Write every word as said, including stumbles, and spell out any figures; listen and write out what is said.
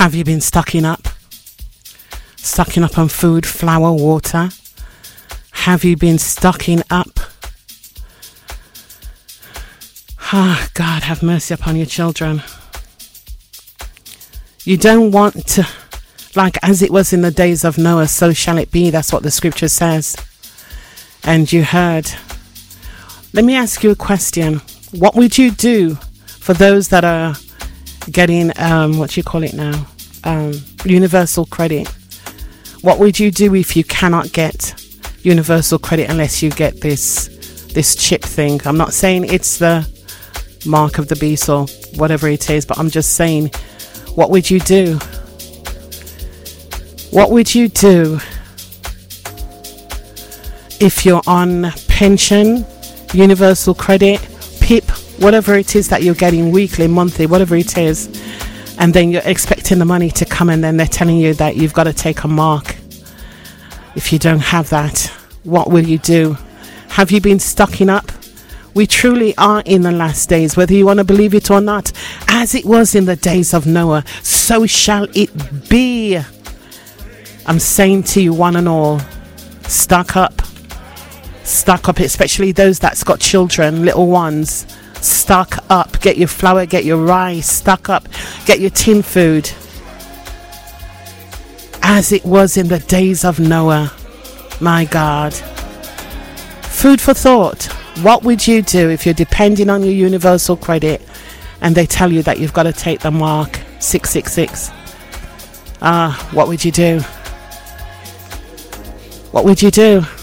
Have you been stocking up? Stocking up on food, flour, water? Have you been stocking up? Ah, God, have mercy upon your children. You don't want to, like as it was in the days of Noah, so shall it be. That's what the scripture says. And you heard. Let me ask you a question. What would you do for those that are getting, um, what do you call it now? Um, universal credit. What would you do if you cannot get universal credit unless you get this this chip thing? I'm not saying it's the mark of the beast or whatever it is, but I'm just saying, what would you do? What would you do if you're on pension, universal credit, P I P, whatever it is that you're getting weekly, monthly, whatever it is, and then you're expecting the money to come and then they're telling you that you've got to take a mark? If you don't have that, what will you do? Have you been stocking up? We truly are in the last days, whether you want to believe it or not. As it was in the days of Noah, so shall it be. I'm saying to you, one and all, stock up. Stock up, especially those that's got children, little ones. Stock up. Get your flour, get your rice. Stock up. Get your tin food. As it was in the days of Noah. My God. Food for thought. What would you do if you're depending on your universal credit and they tell you that you've got to take the mark six six six? Ah, what would you do? What would you do?